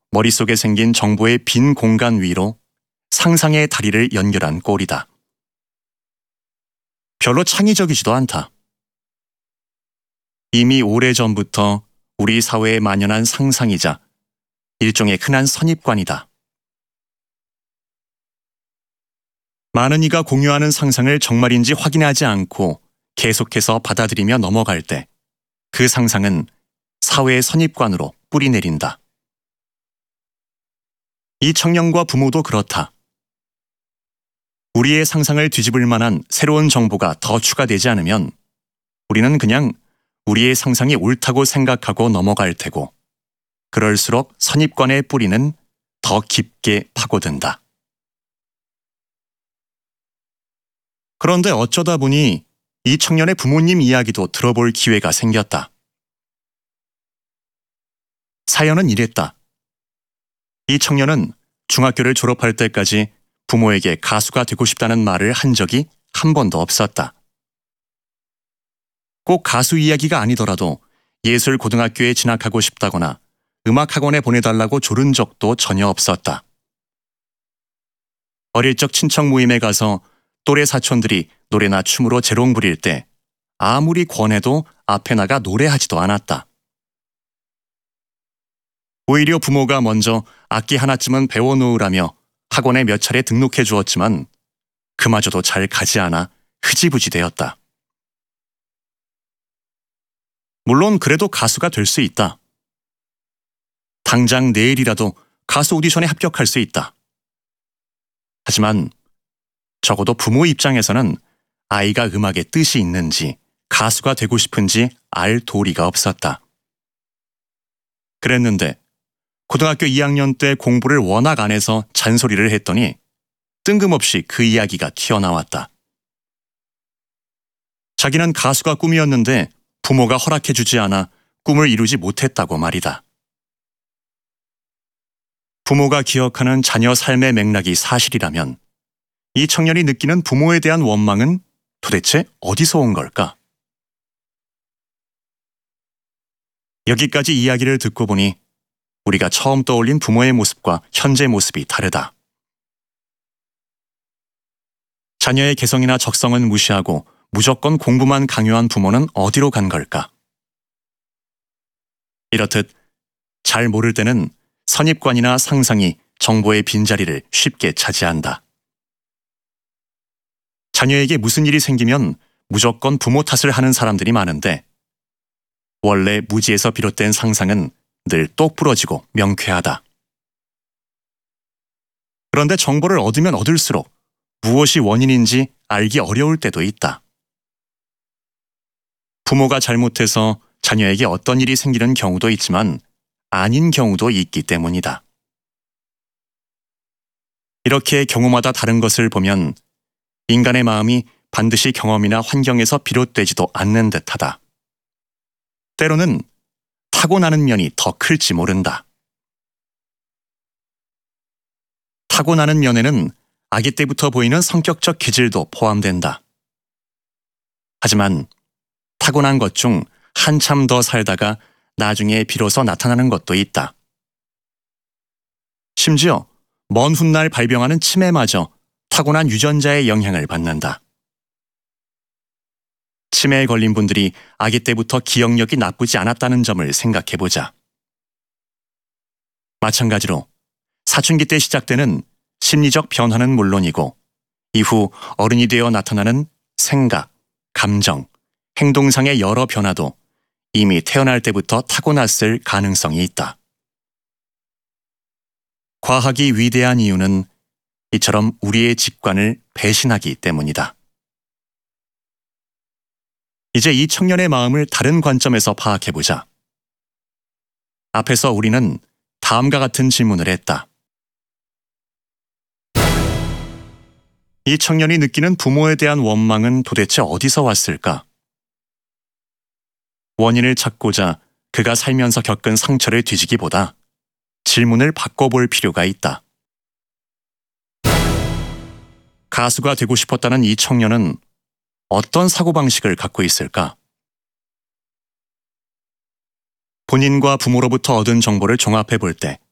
머릿속에 생긴 정보의 빈 공간 위로 상상의 다리를 연결한 꼴이다. 별로 창의적이지도 않다. 이미 오래전부터 우리 사회에 만연한 상상이자 일종의 흔한 선입관이다. 많은 이가 공유하는 상상을 정말인지 확인하지 않고 계속해서 받아들이며 넘어갈 때 그 상상은 사회의 선입관으로 뿌리내린다. 이 청년과 부모도 그렇다. 우리의 상상을 뒤집을 만한 새로운 정보가 더 추가되지 않으면 우리는 그냥 우리의 상상이 옳다고 생각하고 넘어갈 테고, 그럴수록 선입관의 뿌리는 더 깊게 파고든다. 그런데 어쩌다 보니 이 청년의 부모님 이야기도 들어볼 기회가 생겼다. 사연은 이랬다. 이 청년은 중학교를 졸업할 때까지 부모에게 가수가 되고 싶다는 말을 한 적이 한 번도 없었다. 꼭 가수 이야기가 아니더라도 예술고등학교에 진학하고 싶다거나 음악학원에 보내달라고 조른 적도 전혀 없었다. 어릴 적 친척 모임에 가서 또래 사촌들이 노래나 춤으로 재롱 부릴 때 아무리 권해도 앞에 나가 노래하지도 않았다. 오히려 부모가 먼저 악기 하나쯤은 배워놓으라며 학원에 몇 차례 등록해 주었지만 그마저도 잘 가지 않아 흐지부지 되었다. 물론 그래도 가수가 될 수 있다. 당장 내일이라도 가수 오디션에 합격할 수 있다. 하지만 적어도 부모 입장에서는 아이가 음악에 뜻이 있는지 가수가 되고 싶은지 알 도리가 없었다. 그랬는데 고등학교 2학년 때 공부를 워낙 안 해서 잔소리를 했더니 뜬금없이 그 이야기가 튀어나왔다. 자기는 가수가 꿈이었는데 부모가 허락해주지 않아 꿈을 이루지 못했다고 말이다. 부모가 기억하는 자녀 삶의 맥락이 사실이라면 이 청년이 느끼는 부모에 대한 원망은 도대체 어디서 온 걸까? 여기까지 이야기를 듣고 보니 우리가 처음 떠올린 부모의 모습과 현재 모습이 다르다. 자녀의 개성이나 적성은 무시하고 무조건 공부만 강요한 부모는 어디로 간 걸까? 이렇듯 잘 모를 때는 선입관이나 상상이 정보의 빈자리를 쉽게 차지한다. 자녀에게 무슨 일이 생기면 무조건 부모 탓을 하는 사람들이 많은데 원래 무지에서 비롯된 상상은 늘 똑부러지고 명쾌하다. 그런데 정보를 얻으면 얻을수록 무엇이 원인인지 알기 어려울 때도 있다. 부모가 잘못해서 자녀에게 어떤 일이 생기는 경우도 있지만 아닌 경우도 있기 때문이다. 이렇게 경우마다 다른 것을 보면 인간의 마음이 반드시 경험이나 환경에서 비롯되지도 않는 듯하다. 때로는 타고나는 면이 더 클지 모른다. 타고나는 면에는 아기 때부터 보이는 성격적 기질도 포함된다. 하지만 타고난 것 중 한참 더 살다가 나중에 비로소 나타나는 것도 있다. 심지어 먼 훗날 발병하는 치매마저 타고난 유전자의 영향을 받는다. 치매에 걸린 분들이 아기 때부터 기억력이 나쁘지 않았다는 점을 생각해보자. 마찬가지로 사춘기 때 시작되는 심리적 변화는 물론이고 이후 어른이 되어 나타나는 생각, 감정, 행동상의 여러 변화도 이미 태어날 때부터 타고났을 가능성이 있다. 과학이 위대한 이유는 이처럼 우리의 직관을 배신하기 때문이다. 이제 이 청년의 마음을 다른 관점에서 파악해보자. 앞에서 우리는 다음과 같은 질문을 했다. 이 청년이 느끼는 부모에 대한 원망은 도대체 어디서 왔을까? 원인을 찾고자 그가 살면서 겪은 상처를 뒤지기보다 질문을 바꿔볼 필요가 있다. 가수가 되고 싶었다는 이 청년은 어떤 사고방식을 갖고 있을까? 본인과 부모로부터 얻은 정보를 종합해 볼 때